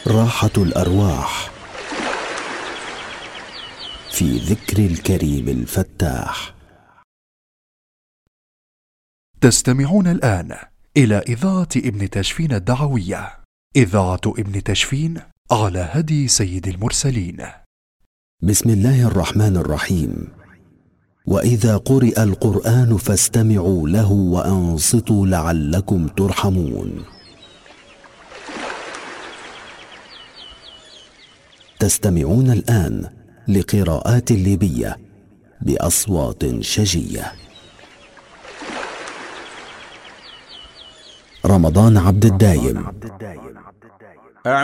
راحة الأرواح في ذكر الكريم الفتاح. تستمعون الآن إلى إذاعة ابن تشفين الدعوية، إذاعة ابن تشفين على هدي سيد المرسلين. بسم الله الرحمن الرحيم. وإذا قرئ القرآن فاستمعوا له وأنصتوا لعلكم ترحمون. تستمعون الآن لقراءات ليبية بأصوات شجية. رمضان عبد الدايم.